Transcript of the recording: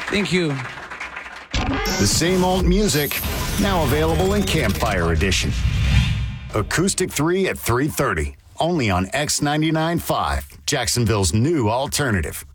Thank you. The same old music, now available in Campfire Edition. Acoustic 3 at 3:30, only on X99.5, Jacksonville's new alternative.